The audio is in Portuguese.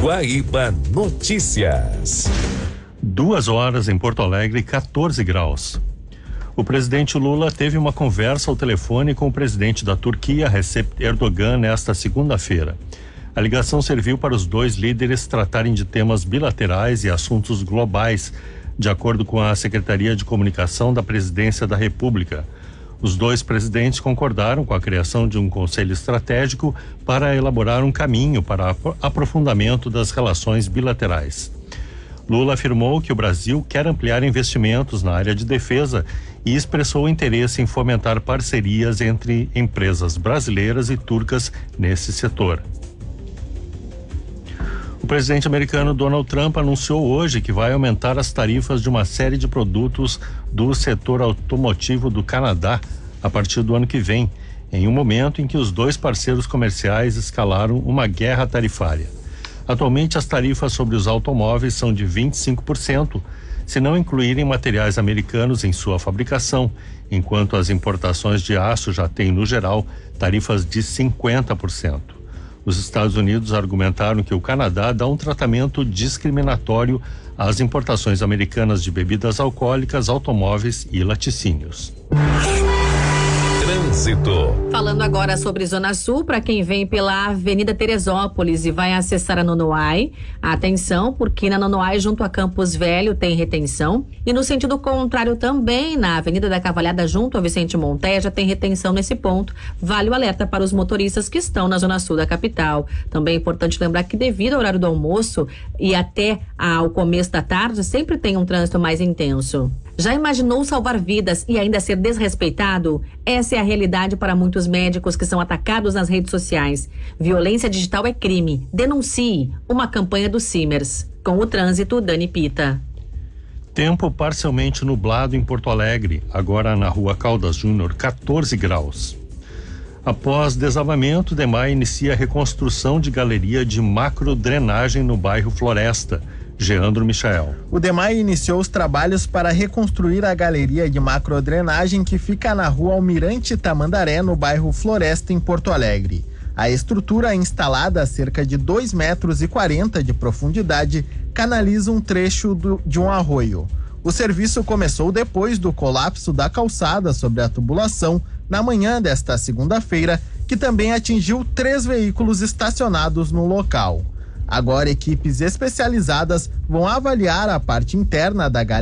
Guaíba Notícias. 2 horas em Porto Alegre, 14 graus. O presidente Lula teve uma conversa ao telefone com o presidente da Turquia, Recep Erdogan, nesta segunda-feira. A ligação serviu para os dois líderes tratarem de temas bilaterais e assuntos globais, de acordo com a Secretaria de Comunicação da Presidência da República. Os dois presidentes concordaram com a criação de um conselho estratégico para elaborar um caminho para aprofundamento das relações bilaterais. Lula afirmou que o Brasil quer ampliar investimentos na área de defesa e expressou interesse em fomentar parcerias entre empresas brasileiras e turcas nesse setor. O presidente americano Donald Trump anunciou hoje que vai aumentar as tarifas de uma série de produtos do setor automotivo do Canadá a partir do ano que vem, em um momento em que os dois parceiros comerciais escalaram uma guerra tarifária. Atualmente, as tarifas sobre os automóveis são de 25%, se não incluírem materiais americanos em sua fabricação, enquanto as importações de aço já têm, no geral, tarifas de 50%. Os Estados Unidos argumentaram que o Canadá dá um tratamento discriminatório às importações americanas de bebidas alcoólicas, automóveis e laticínios. Trânsito. Falando agora sobre Zona Sul, para quem vem pela Avenida Teresópolis e vai acessar a Nonoai, atenção, porque na Nonoai, junto a Campos Velho, tem retenção. E no sentido contrário também, na Avenida da Cavalhada, junto a Vicente Monteja, tem retenção nesse ponto. Vale o alerta para os motoristas que estão na Zona Sul da capital. Também é importante lembrar que devido ao horário do almoço e até ao começo da tarde, sempre tem um trânsito mais intenso. Já imaginou salvar vidas e ainda ser desrespeitado? Essa é a realidade para muitos médicos que são atacados nas redes sociais. Violência digital é crime. Denuncie. Uma campanha do Simers. Com o trânsito, Dani Pita. Tempo parcialmente nublado em Porto Alegre, agora na Rua Caldas Júnior, 14 graus. Após desabamento, DEMAI inicia a reconstrução de galeria de macrodrenagem no bairro Floresta. Geandro Michael. O DEMAI iniciou os trabalhos para reconstruir a galeria de macrodrenagem que fica na rua Almirante Tamandaré, no bairro Floresta, em Porto Alegre. A estrutura, instalada a cerca de 2,40 metros de profundidade, canaliza um trecho de um arroio. O serviço começou depois do colapso da calçada sobre a tubulação na manhã desta segunda-feira, que também atingiu 3 veículos estacionados no local. Agora, equipes especializadas vão avaliar a parte interna da galeria